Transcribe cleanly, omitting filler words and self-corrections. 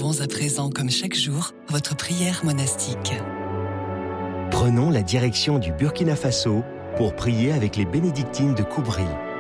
Retrouvons à présent, comme chaque jour, votre prière monastique. Prenons la direction du Burkina Faso pour prier avec les bénédictines de Koubri.